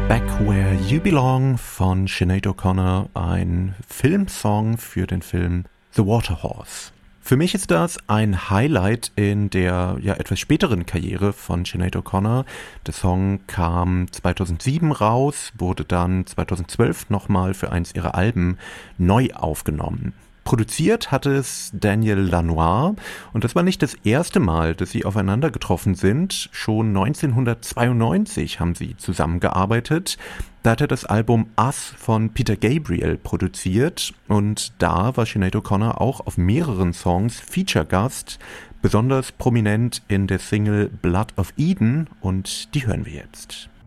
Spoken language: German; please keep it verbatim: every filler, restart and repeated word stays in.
Back Where You Belong von Sinead O'Connor, ein Filmsong für den Film The Waterhorse. Für mich ist das ein Highlight in der ja etwas späteren Karriere von Sinead O'Connor. Der Song kam zweitausendsieben raus, wurde dann zweitausendzwölf nochmal für eins ihrer Alben neu aufgenommen. Produziert hat es Daniel Lanois und das war nicht das erste Mal, dass sie aufeinander getroffen sind. Schon neunzehnhundertzweiundneunzig haben sie zusammengearbeitet. Da hat er das Album Us von Peter Gabriel produziert und da war Sinead O'Connor auch auf mehreren Songs Feature-Gast, besonders prominent in der Single Blood of Eden und die hören wir jetzt.